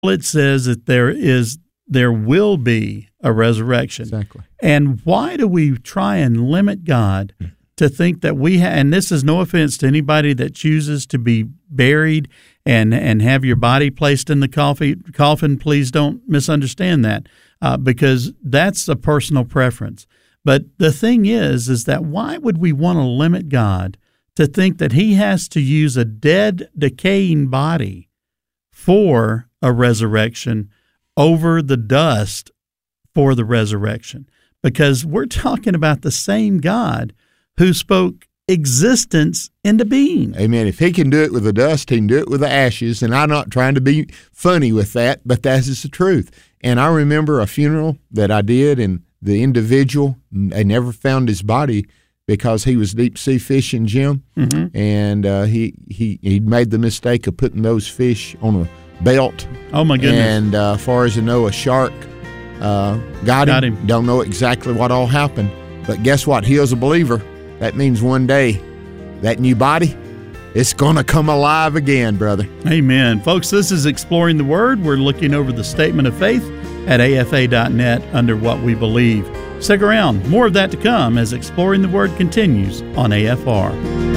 it says that there will be a resurrection. Exactly. And why do we try and limit God to think that and this is no offense to anybody that chooses to be buried and have your body placed in the coffin. Please don't misunderstand that, because that's a personal preference. But the thing is that why would we want to limit God to think that he has to use a dead, decaying body for a resurrection over the dust for the resurrection? Because we're talking about the same God who spoke existence into being. Amen. If he can do it with the dust, he can do it with the ashes. And I'm not trying to be funny with that, but that is the truth. And I remember a funeral that I did, and the individual, they never found his body because he was deep sea fishing, Jim. Mm-hmm. And he made the mistake of putting those fish on a belt. Oh, my goodness. And as far as I know, a shark got him. Don't know exactly what all happened. But guess what? He was a believer. That means one day that new body, it's going to come alive again, brother. Amen. Folks, this is Exploring the Word. We're looking over the Statement of Faith at afa.net under What We Believe. Stick around. More of that to come as Exploring the Word continues on AFR.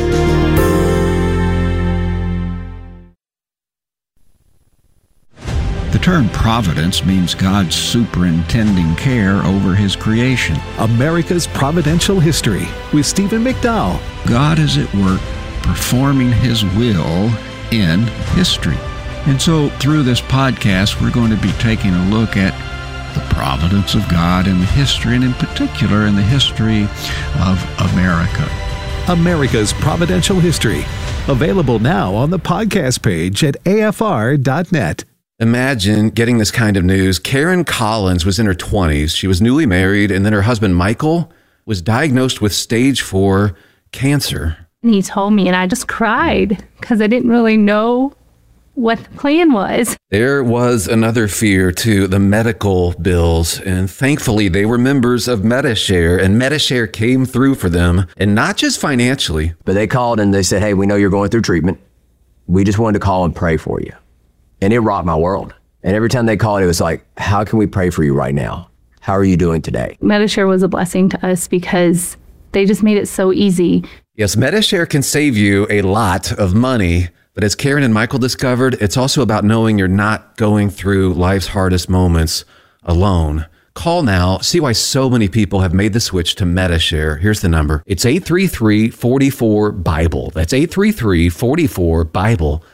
The term providence means God's superintending care over His creation. America's Providential History with Stephen McDowell. God is at work performing His will in history. And so through this podcast, we're going to be taking a look at the providence of God in the history, and in particular in the history of America. America's Providential History. Available now on the podcast page at afr.net. Imagine getting this kind of news. Karen Collins was in her 20s. She was newly married, and then her husband, Michael, was diagnosed with stage 4 cancer. And he told me, and I just cried because I didn't really know what the plan was. There was another fear, too, the medical bills. And thankfully, they were members of Medi-Share, and Medi-Share came through for them, and not just financially. But they called and they said, hey, we know you're going through treatment. We just wanted to call and pray for you. And it rocked my world. And every time they called, it was like, how can we pray for you right now? How are you doing today? Medi-Share was a blessing to us because they just made it so easy. Yes, Medi-Share can save you a lot of money. But as Karen and Michael discovered, it's also about knowing you're not going through life's hardest moments alone. Call now. See why so many people have made the switch to Medi-Share. Here's the number. It's 833-44-BIBLE. That's 833-44-BIBLE.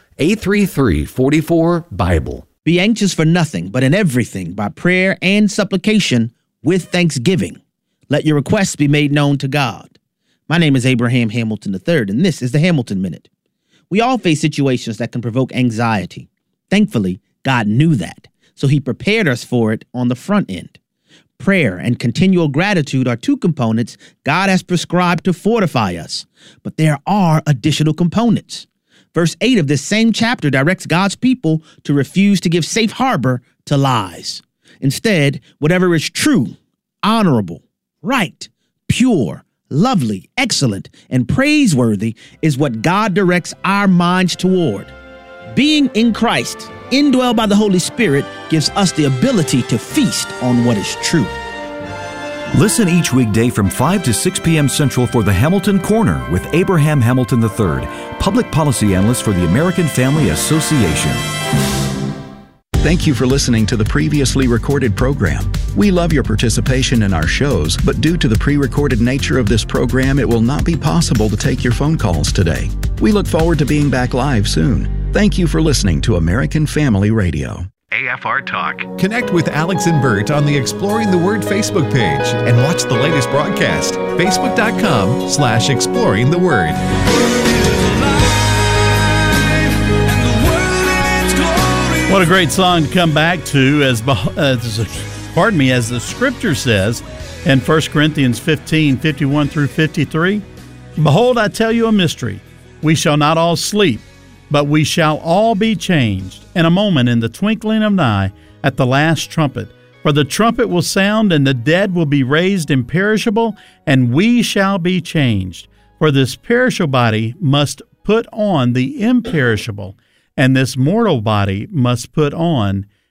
833-44-BIBLE. Be anxious for nothing, but in everything, by prayer and supplication, with thanksgiving. Let your requests be made known to God. My name is Abraham Hamilton III, and this is the Hamilton Minute. We all face situations that can provoke anxiety. Thankfully, God knew that, so He prepared us for it on the front end. Prayer and continual gratitude are two components God has prescribed to fortify us, but there are additional components. Verse 8 of this same chapter directs God's people to refuse to give safe harbor to lies. Instead, whatever is true, honorable, right, pure, lovely, excellent, and praiseworthy is what God directs our minds toward. Being in Christ, indwelled by the Holy Spirit, gives us the ability to feast on what is true. Listen each weekday from 5 to 6 p.m. Central for the Hamilton Corner with Abraham Hamilton III, Public Policy Analyst for the American Family Association. Thank you for listening to the previously recorded program. We love your participation in our shows, but due to the pre-recorded nature of this program, it will not be possible to take your phone calls today. We look forward to being back live soon. Thank you for listening to American Family Radio. AFR Talk. Connect with Alex and Bert on the Exploring the Word Facebook page and watch the latest broadcast. Facebook.com/Exploring the Word. What a great song to come back to as the scripture says in 1 Corinthians 15:51 through 53. Behold, I tell you a mystery. We shall not all sleep, but we shall all be changed in a moment, in the twinkling of an eye, at the last trumpet. For the trumpet will sound, and the dead will be raised imperishable, and we shall be changed. For this perishable body must put on the imperishable, and this mortal body must put on